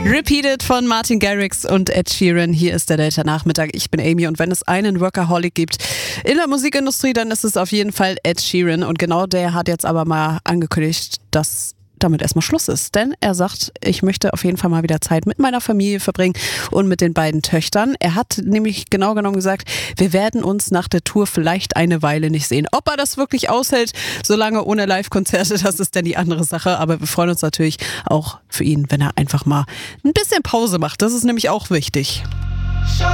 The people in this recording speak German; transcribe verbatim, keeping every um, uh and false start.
Repeated von Martin Garrix und Ed Sheeran. Hier ist der Delta Nachmittag. Ich bin Amy und wenn es einen Workaholic gibt in der Musikindustrie, dann ist es auf jeden Fall Ed Sheeran. Und genau der hat jetzt aber mal angekündigt, dass damit erstmal Schluss ist. Denn er sagt, ich möchte auf jeden Fall mal wieder Zeit mit meiner Familie verbringen und mit den beiden Töchtern. Er hat nämlich genau genommen gesagt, wir werden uns nach der Tour vielleicht eine Weile nicht sehen. Ob er das wirklich aushält, solange ohne Live-Konzerte, das ist dann die andere Sache. Aber wir freuen uns natürlich auch für ihn, wenn er einfach mal ein bisschen Pause macht. Das ist nämlich auch wichtig.